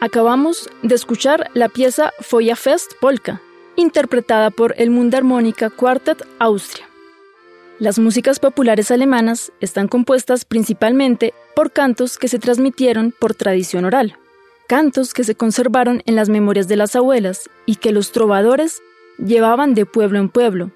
Acabamos de escuchar la pieza Feuerfest Polka, interpretada por el Mundharmonika Quartet Austria. Las músicas populares alemanas están compuestas principalmente por cantos que se transmitieron por tradición oral, cantos que se conservaron en las memorias de las abuelas y que los trovadores llevaban de pueblo en pueblo,